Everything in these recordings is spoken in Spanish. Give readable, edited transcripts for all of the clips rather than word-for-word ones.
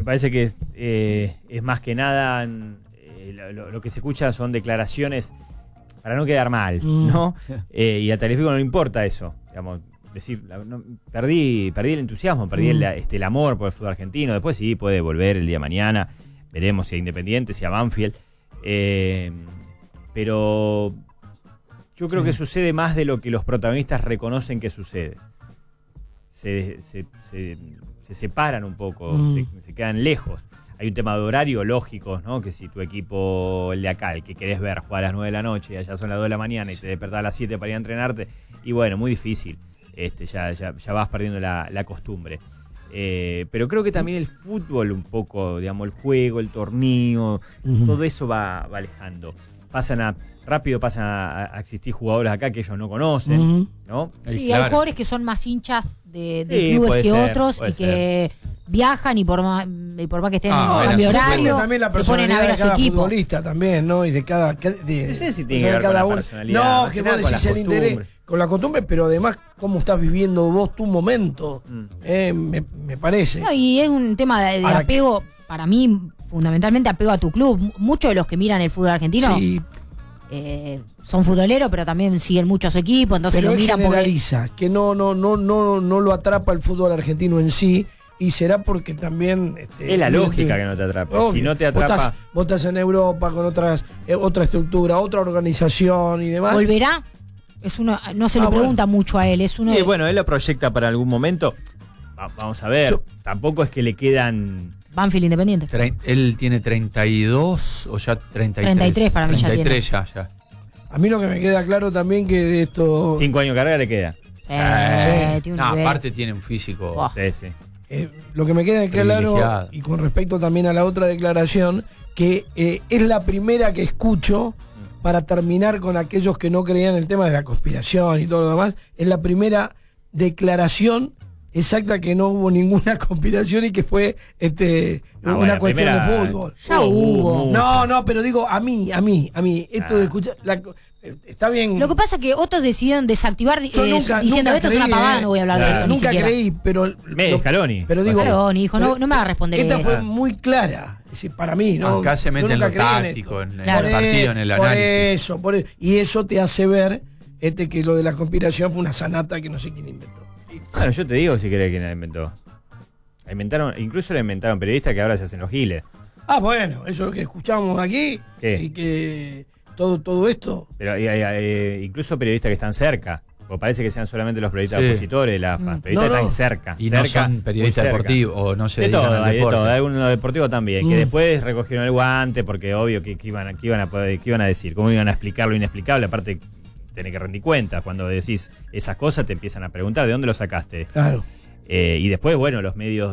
parece que es más que nada lo que se escucha son declaraciones para no quedar mal, ¿no? Y a Tagliafico no le importa eso, digamos, decir, perdí el entusiasmo, perdí el amor por el fútbol argentino. Después sí puede volver el día de mañana, veremos si a Independiente, si a Banfield, pero yo creo que sucede más de lo que los protagonistas reconocen que sucede. Se separan un poco, se quedan lejos. Hay un tema de horario lógico, ¿no? Que si tu equipo, el de acá, el que querés ver, juega a las 9 de la noche y allá son las 2 de la mañana y te despertás a las 7 para ir a entrenarte, y bueno, muy difícil. Ya vas perdiendo la costumbre. Pero creo que también el fútbol un poco, digamos, el juego, el torneo, todo eso va alejando. Rápido pasan a existir jugadores acá que ellos no conocen, ¿no? Sí, hay jugadores que son más hinchas de clubes que otros y que viajan y por más que estén en cambio horario, se ponen a ver a su equipo. Futbolista también, ¿no? Y de cada no sé si tiene que ver cada con la uno. personalidad. No, que vos decís el interés con la costumbre, pero además cómo estás viviendo vos tu momento, me parece. No, y es un tema de apego, para mí, fundamentalmente apego a tu club. Muchos de los que miran el fútbol argentino son futboleros, pero también siguen mucho a su equipo, entonces pero lo miran generaliza, que no lo atrapa el fútbol argentino en sí. Y será porque también es la lógica que no te atrapa. Si no te atrapa, vos estás en Europa con otra estructura, otra organización y demás. ¿Volverá? No se lo pregunta mucho a él. Y bueno, él lo proyecta para algún momento. Vamos a ver. Tampoco es que le quedan. Banfield Independiente. Él tiene 32 o ya 33. 33 para mí 33 ya. A mí lo que me queda claro también que de esto 5 años de carrera le queda. Aparte tiene un físico. Sí. Lo que me queda claro, y con respecto también a la otra declaración, que es la primera que escucho para terminar con aquellos que no creían en el tema de la conspiración y todo lo demás. Es la primera declaración exacta que no hubo ninguna conspiración y que fue una cuestión de fútbol. Ya hubo. No, pero digo, a mí, esto de escuchar... Está bien. Lo que pasa es que otros decidieron desactivar diciendo esto creí, es una pavada, no voy a hablar de esto. Nunca creí, pero. Scaloni. Pero digo. Scaloni dijo, no me va a responder. Esta fue muy clara. Es decir, para mí, ¿no? Acá se mete en lo táctico, en el partido, en el análisis. Por eso. Y eso te hace ver que lo de la conspiración fue una sanata que no sé quién inventó. Bueno, yo te digo si querés quién la inventó. Incluso la inventaron periodistas que ahora se hacen los giles. Bueno, eso que escuchamos aquí. ¿Qué? Y que. Todo esto. Pero incluso periodistas que están cerca. O parece que sean solamente los periodistas opositores, periodistas que están cerca. Y cerca, no son periodistas deportivos, o no se dedican al deporte. De todo, algunos deportivos también, que después recogieron el guante, porque obvio que iban a decir, cómo iban a explicar lo inexplicable, aparte tenés que rendir cuentas, cuando decís esas cosas te empiezan a preguntar, ¿de dónde lo sacaste? Claro. Y después, bueno, los medios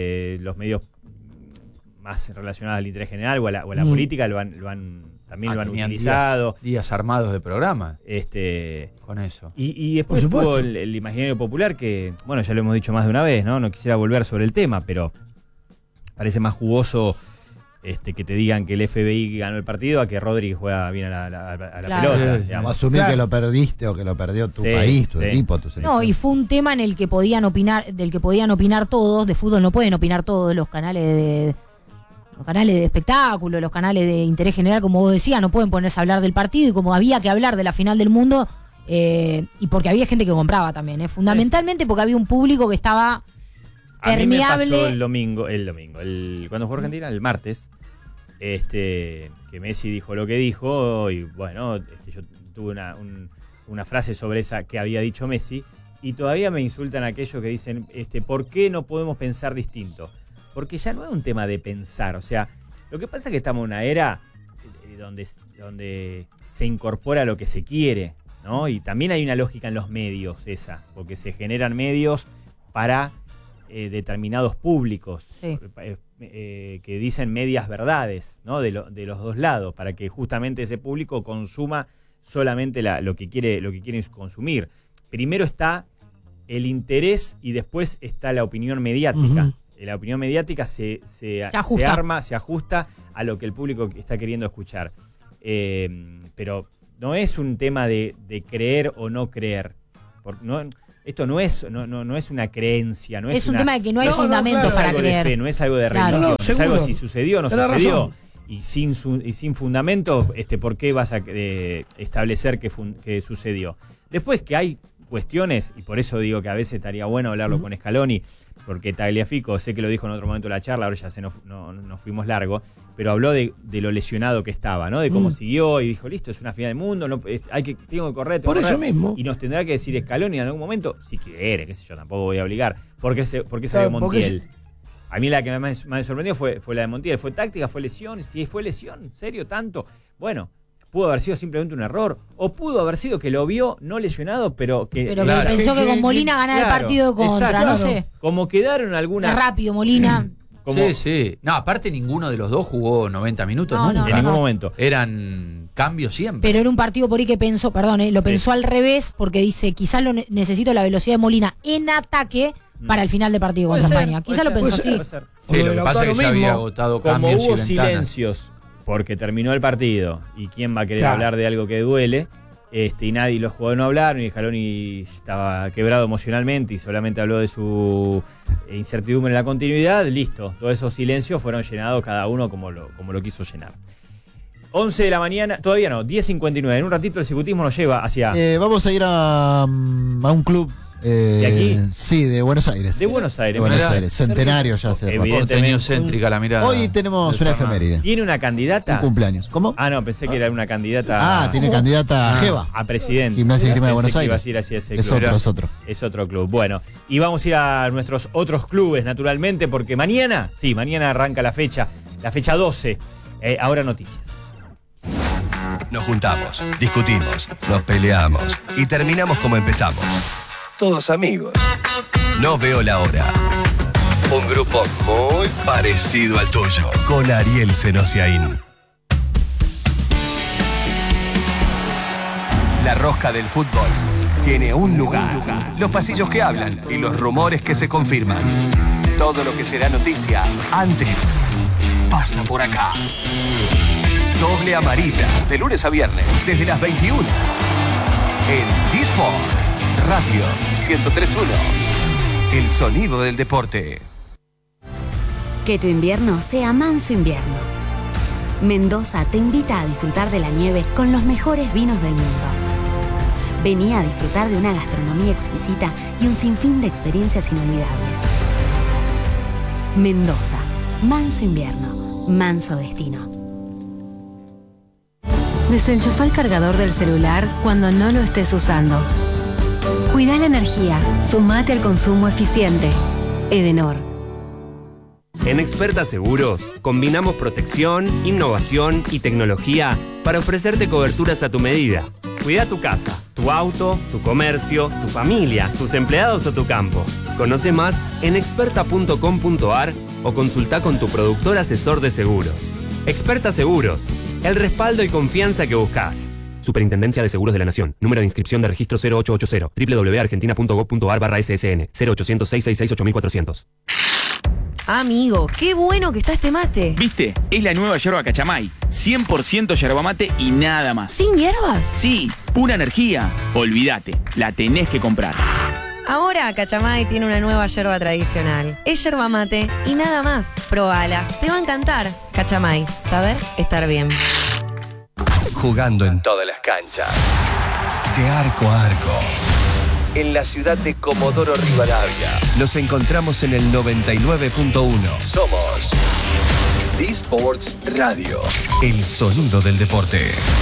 más relacionados al interés general o a la política lo han utilizado. Días armados de programa. Con eso. Y después tuvo el imaginario popular que, bueno, ya lo hemos dicho más de una vez, ¿no? No quisiera volver sobre el tema, pero parece más jugoso que te digan que el FBI ganó el partido a que Rodri juega bien a la pelota. O asumir que lo perdiste o que lo perdió tu país, tu equipo, tu selección. No, y fue un tema en el que podían opinar, todos. De fútbol no pueden opinar todos, los canales de espectáculo, los canales de interés general, como vos decías, no pueden ponerse a hablar del partido, y como había que hablar de la final del mundo, y porque había gente que compraba también, fundamentalmente porque había un público que estaba permeable. A mí me pasó el domingo, cuando jugó Argentina, el martes, que Messi dijo lo que dijo, y bueno, yo tuve una frase sobre esa que había dicho Messi, y todavía me insultan aquellos que dicen, ¿por qué no podemos pensar distinto? Porque ya no es un tema de pensar, o sea, lo que pasa es que estamos en una era donde se incorpora lo que se quiere, ¿no? Y también hay una lógica en los medios porque se generan medios para determinados públicos, que dicen medias verdades, ¿no? De los dos lados, para que justamente ese público consuma solamente lo que quiere consumir. Primero está el interés y después está la opinión mediática. La opinión mediática se ajusta a lo que el público está queriendo escuchar. Pero no es un tema de creer o no creer. Esto no es una creencia, no es un tema de que no hay fundamento para creer. De fe, no es algo de religión, es algo si sucedió o no sucedió. Razón. Y sin fundamento, ¿por qué vas a establecer que sucedió? Después que hay cuestiones, y por eso digo que a veces estaría bueno hablarlo con Scaloni, porque Tagliafico, sé que lo dijo en otro momento de la charla, ahora ya nos fuimos largo, pero habló de lo lesionado que estaba, ¿no? De cómo siguió y dijo, listo, es una final del mundo, tengo que correr. Por eso mismo. Y nos tendrá que decir Scaloni en algún momento, si quiere, qué sé yo, tampoco voy a obligar, porque salió Montiel. A mí la que me sorprendió fue la de Montiel. ¿Fue táctica? ¿Fue lesión? Si fue lesión, ¿en serio tanto? Bueno, pudo haber sido simplemente un error, o pudo haber sido que lo vio no lesionado, pero que pensó que con Molina ganaba el partido contra, exacto, no sé. Como quedaron algunas... Rápido, Molina. Sí. No, aparte ninguno de los dos jugó 90 minutos nunca. En ningún momento. Eran cambios siempre. Pero era un partido por ahí que pensó, pensó al revés, porque dice, quizás necesito la velocidad de Molina en ataque para el final del partido con España. Quizás lo pensó así. Sí, lo que pasa es que ya había agotado cambios y hubo ventanas. Silencios porque terminó el partido y quién va a querer hablar de algo que duele, y nadie, los jugadores no hablaron, y Scaloni estaba quebrado emocionalmente y solamente habló de su incertidumbre en la continuidad. Listo, todos esos silencios fueron llenados cada uno como lo quiso llenar. 11 de la mañana, todavía no, 10:59. En un ratito el ciclismo nos lleva hacia... vamos a ir a un club... ¿De aquí? Sí, de Buenos Aires. De Buenos Aires. Centenario ya se Porteño céntrica la mirada. Hoy tenemos una efeméride. ¿Tiene una candidata? Un cumpleaños. ¿Cómo? No, pensé que era una candidata... tiene candidata a Jeva. A presidente. Gimnasia y Grima de Buenos Aires. Iba a ir hacia ese club. Es otro club. Bueno, y vamos a ir a nuestros otros clubes, naturalmente, porque mañana arranca la fecha 12. Ahora noticias. Nos juntamos, discutimos, nos peleamos y terminamos como empezamos. Todos amigos. No veo la hora. Un grupo muy parecido al tuyo, con Ariel Senosiaín. La rosca del fútbol tiene un lugar. Los pasillos que hablan y los rumores que se confirman. Todo lo que será noticia antes pasa por acá. Doble amarilla, de lunes a viernes, desde las 21. En D-Sports Radio 103.1. El sonido del deporte. Que tu invierno sea manso invierno. Mendoza te invita a disfrutar de la nieve con los mejores vinos del mundo. Vení a disfrutar de una gastronomía exquisita y un sinfín de experiencias inolvidables. Mendoza, manso invierno, manso destino. Desenchufa el cargador del celular cuando no lo estés usando. Cuida la energía, sumate al consumo eficiente. Edenor. En Experta Seguros, combinamos protección, innovación y tecnología para ofrecerte coberturas a tu medida. Cuida tu casa, tu auto, tu comercio, tu familia, tus empleados o tu campo. Conoce más en experta.com.ar o consulta con tu productor asesor de seguros. Experta Seguros, el respaldo y confianza que buscas. Superintendencia de Seguros de la Nación. Número de inscripción de registro 0880. www.argentina.gov.ar/ssn 0800-666-8400. Amigo, qué bueno que está este mate. ¿Viste? Es la nueva yerba Cachamay. 100% yerba mate y nada más. ¿Sin hierbas? Sí, pura energía. Olvídate, la tenés que comprar. Ahora Cachamay tiene una nueva yerba tradicional. Es yerba mate y nada más. Probala, te va a encantar. Cachamay, saber estar bien. Jugando en todas las canchas. De arco a arco. En la ciudad de Comodoro Rivadavia. Nos encontramos en el 99.1. Somos D-Sports Radio. El sonido del deporte.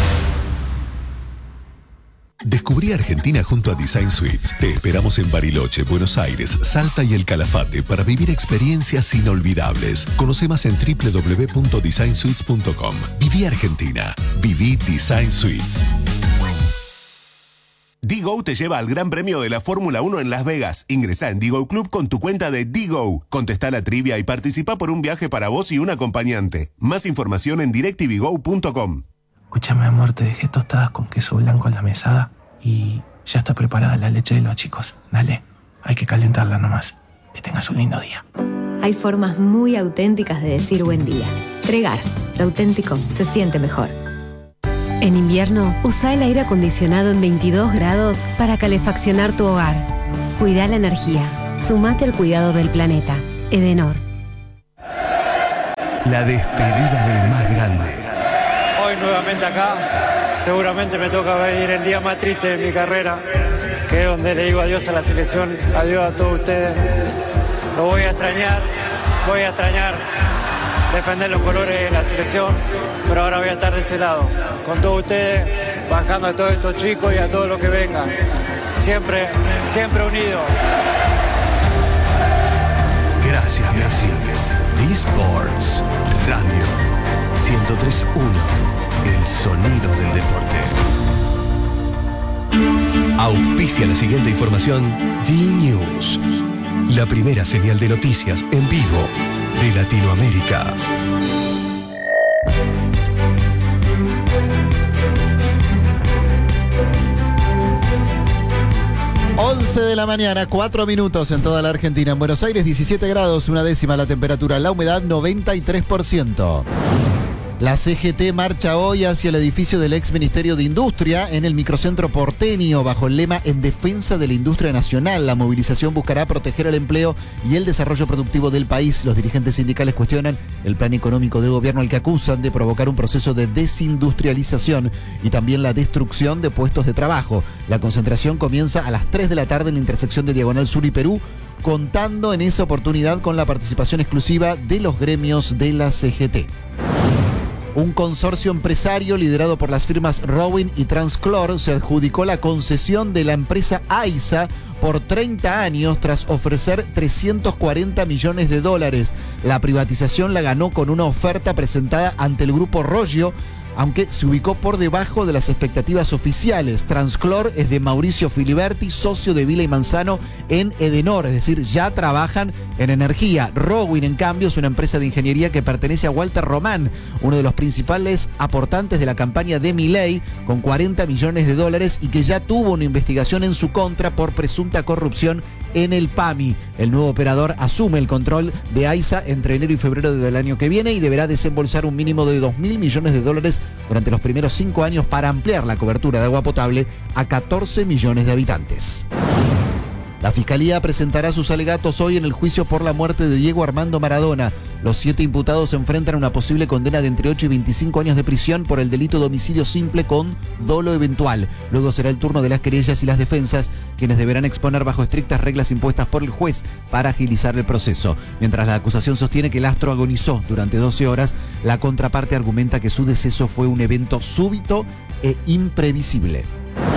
Descubrí Argentina junto a Design Suites. Te esperamos en Bariloche, Buenos Aires, Salta y El Calafate para vivir experiencias inolvidables. Conoce más en www.designsuites.com. Viví Argentina. Viví Design Suites. Digo te lleva al Gran Premio de la Fórmula 1 en Las Vegas. Ingresá en Digo Club con tu cuenta de Digo. Contestá la trivia y participa por un viaje para vos y un acompañante. Más información en directvgo.com. Escúchame, amor, te dejé tostadas con queso blanco en la mesada y ya está preparada la leche de los chicos. Dale, hay que calentarla nomás. Que tengas un lindo día. Hay formas muy auténticas de decir buen día. Tregar, lo auténtico se siente mejor. En invierno, usa el aire acondicionado en 22 grados para calefaccionar tu hogar. Cuida la energía. Sumate al cuidado del planeta. Edenor. La despedida del más grande. Hoy nuevamente acá. Seguramente me toca venir el día más triste de mi carrera, que es donde le digo adiós a la selección, adiós a todos ustedes. Lo voy a extrañar defender los colores de la selección, pero ahora voy a estar de ese lado, con todos ustedes, bancando a todos estos chicos y a todos los que vengan. Siempre unidos. Gracias, Messi. D-Sports Radio 103.1. El sonido del deporte. Auspicia la siguiente información. D-News. La primera señal de noticias en vivo de Latinoamérica. 11 de la mañana, 4 minutos en toda la Argentina. En Buenos Aires, 17 grados, 1/10 la temperatura. La humedad, 93%. La CGT marcha hoy hacia el edificio del ex Ministerio de Industria en el microcentro porteño bajo el lema En defensa de la industria nacional. La movilización buscará proteger el empleo y el desarrollo productivo del país. Los dirigentes sindicales cuestionan el plan económico del gobierno al que acusan de provocar un proceso de desindustrialización y también la destrucción de puestos de trabajo. La concentración comienza a las 3 de la tarde en la intersección de Diagonal Sur y Perú, contando en esa oportunidad con la participación exclusiva de los gremios de la CGT. Un consorcio empresario liderado por las firmas Rowing y Transclor se adjudicó la concesión de la empresa AISA por 30 años tras ofrecer $340 millones. La privatización la ganó con una oferta presentada ante el grupo Roggio, aunque se ubicó por debajo de las expectativas oficiales. Transclor es de Mauricio Filiberti, socio de Vila y Manzano en Edenor, es decir, ya trabajan en energía. Rowing, en cambio, es una empresa de ingeniería que pertenece a Walter Román, uno de los principales aportantes de la campaña de Milei, con $40 millones y que ya tuvo una investigación en su contra por presunta corrupción en el PAMI. El nuevo operador asume el control de AISA entre enero y febrero del año que viene y deberá desembolsar un mínimo de $2.000 millones durante los primeros 5 años para ampliar la cobertura de agua potable a 14 millones de habitantes. La Fiscalía presentará sus alegatos hoy en el juicio por la muerte de Diego Armando Maradona. Los 7 imputados se enfrentan a una posible condena de entre 8 y 25 años de prisión por el delito de homicidio simple con dolo eventual. Luego será el turno de las querellas y las defensas, quienes deberán exponer bajo estrictas reglas impuestas por el juez para agilizar el proceso. Mientras la acusación sostiene que el astro agonizó durante 12 horas, la contraparte argumenta que su deceso fue un evento súbito e imprevisible.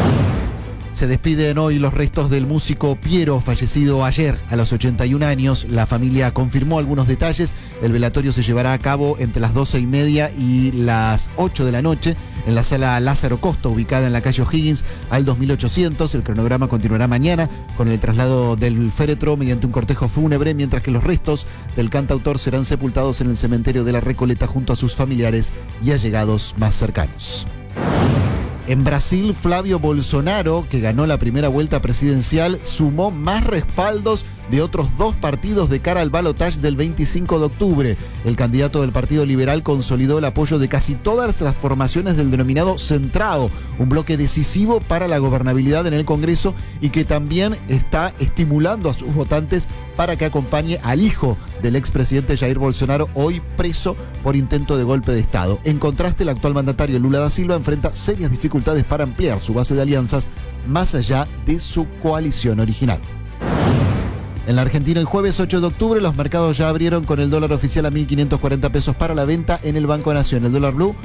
Se despiden hoy los restos del músico Piero, fallecido ayer a los 81 años. La familia confirmó algunos detalles. El velatorio se llevará a cabo entre las 12:30 y las 8 de la noche en la sala Lázaro Costa, ubicada en la calle O'Higgins al 2800. El cronograma continuará mañana con el traslado del féretro mediante un cortejo fúnebre, mientras que los restos del cantautor serán sepultados en el cementerio de la Recoleta junto a sus familiares y allegados más cercanos. En Brasil, Flavio Bolsonaro, que ganó la primera vuelta presidencial, sumó más respaldos de otros 2 partidos de cara al balotaje del 25 de octubre. El candidato del Partido Liberal consolidó el apoyo de casi todas las formaciones del denominado Centrao, un bloque decisivo para la gobernabilidad en el Congreso y que también está estimulando a sus votantes para que acompañe al hijo del expresidente Jair Bolsonaro, hoy preso por intento de golpe de Estado. En contraste, el actual mandatario Lula da Silva enfrenta serias dificultades para ampliar su base de alianzas más allá de su coalición original. En la Argentina, el jueves 8 de octubre, los mercados ya abrieron con el dólar oficial a 1.540 pesos para la venta en el Banco Nación. El dólar blue,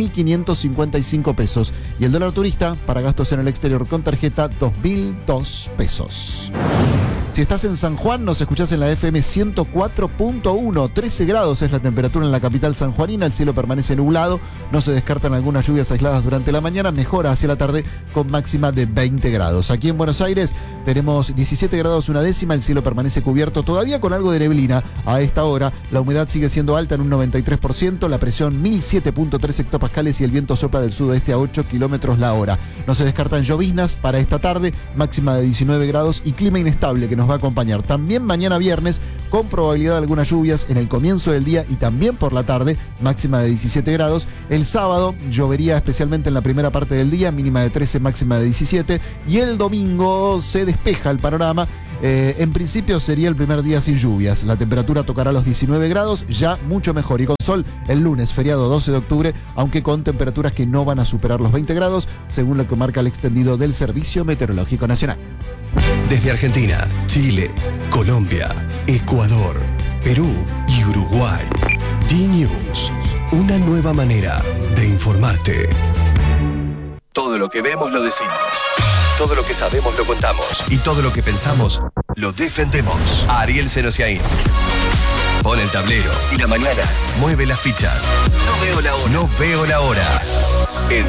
1.555 pesos. Y el dólar turista, para gastos en el exterior con tarjeta, 2.002 pesos. Si estás en San Juan, nos escuchás en la FM 104.1. 13 grados es la temperatura en la capital sanjuanina. El cielo permanece nublado. No se descartan algunas lluvias aisladas durante la mañana. Mejora hacia la tarde con máxima de 20 grados. Aquí en Buenos Aires tenemos 17 grados 1/10. El cielo permanece cubierto todavía con algo de neblina a esta hora. La humedad sigue siendo alta en un 93%. La presión 1007.3 hectopascales y el viento sopla del sudoeste a 8 kilómetros la hora. No se descartan lloviznas para esta tarde. Máxima de 19 grados y clima inestable que nos nos va a acompañar también mañana viernes, con probabilidad de algunas lluvias en el comienzo del día y también por la tarde, máxima de 17 grados. El sábado llovería especialmente en la primera parte del día, mínima de 13, máxima de 17. Y el domingo se despeja el panorama. En principio sería el primer día sin lluvias. La temperatura tocará los 19 grados, ya mucho mejor. Y con sol el lunes, feriado 12 de octubre, aunque con temperaturas que no van a superar los 20 grados, según lo que marca el extendido del Servicio Meteorológico Nacional. Desde Argentina, Chile, Colombia, Ecuador, Perú y Uruguay. D-News, una nueva manera de informarte. Todo lo que vemos lo decimos. Todo lo que sabemos lo contamos. Y todo lo que pensamos lo defendemos. Ariel Senosiaín. Pon el tablero y la mañana mueve las fichas. No veo la hora.